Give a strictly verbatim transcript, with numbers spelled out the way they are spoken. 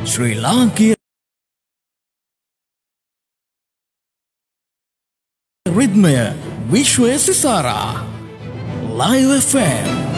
ශ්‍රී ලාංකීය රිද්මය විශ්වය සිසාරා Live F M